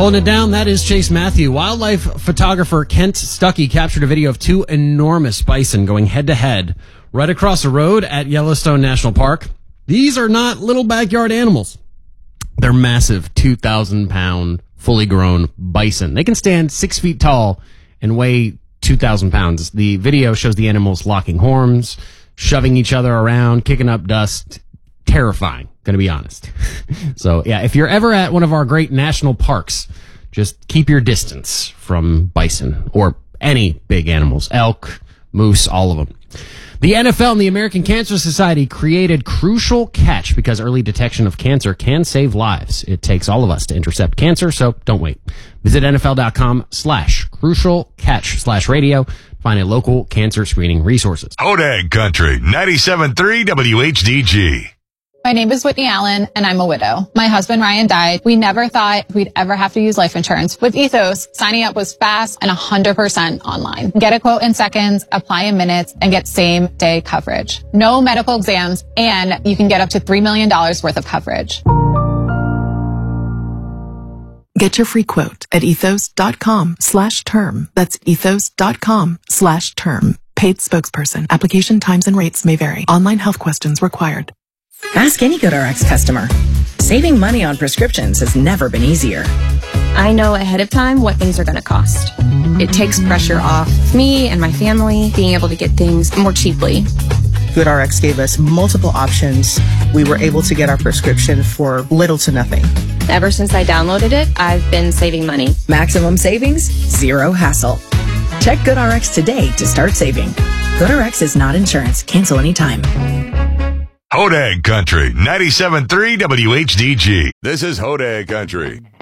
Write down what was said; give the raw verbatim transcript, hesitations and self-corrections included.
Holding it down, that is Chase Matthew. Wildlife photographer Kent Stuckey captured a video of two enormous bison going head-to-head right across the road at Yellowstone National Park. These are not little backyard animals. They're massive, two thousand pound, fully grown bison. They can stand six feet tall and weigh two thousand pounds. The video shows the animals locking horns, shoving each other around, kicking up dust. Terrifying, gonna be honest. So, yeah, if you're ever at one of our great national parks, just keep your distance from bison or any big animals, elk, moose, all of them. The N F L and the American Cancer Society created Crucial Catch because early detection of cancer can save lives. It takes all of us to intercept cancer, so don't wait. Visit NFL.com slash crucial catch slash radio. Find a local cancer screening resources. Hodag Country, ninety-seven point three W H D G. My name is Whitney Allen, and I'm a widow. My husband, Ryan, died. We never thought we'd ever have to use life insurance. With Ethos, signing up was fast and one hundred percent online. Get a quote in seconds, apply in minutes, and get same-day coverage. No medical exams, and you can get up to three million dollars worth of coverage. Get your free quote at ethos.com slash term. That's ethos.com slash term. Paid spokesperson. Application times and rates may vary. Online health questions required. Ask any GoodRx customer. Saving money on prescriptions has never been easier. I know ahead of time what things are going to cost. It takes pressure off me and my family being able to get things more cheaply. GoodRx gave us multiple options. We were able to get our prescription for little to nothing. Ever since I downloaded it, I've been saving money. Maximum savings, zero hassle. Check GoodRx today to start saving. GoodRx is not insurance. Cancel anytime. Hodag Country, ninety-seven point three W H D G. This is Hodag Country.